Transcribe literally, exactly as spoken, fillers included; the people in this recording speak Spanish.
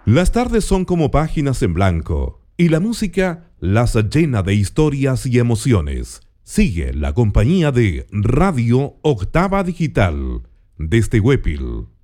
Las tardes son como páginas en blanco y la música las llena de historias y emociones. Sigue la compañía de Radio Octava Digital desde Huépil.